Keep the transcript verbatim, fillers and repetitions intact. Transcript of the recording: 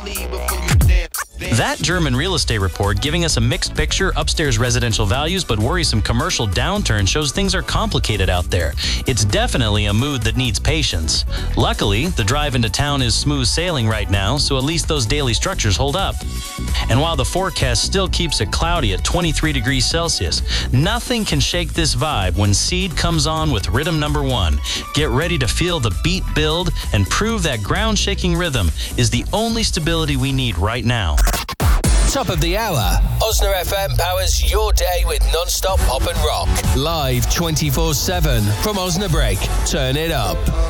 That German real estate report giving us a mixed picture, upstairs residential values, but worrisome commercial downturn shows things are complicated out there. It's definitely a mood that needs patience. Luckily, the drive into town is smooth sailing right now, so at least those daily structures hold up. And while the forecast still keeps it cloudy at twenty-three degrees Celsius, nothing can shake this vibe when Seed comes on with rhythm number one. Get ready to feel the beat build and prove that ground-shaking rhythm is the only stability we need right now. Top of the hour. Osna F M powers your day with non-stop pop and rock. Live twenty-four seven from Osnabrück. Turn it up.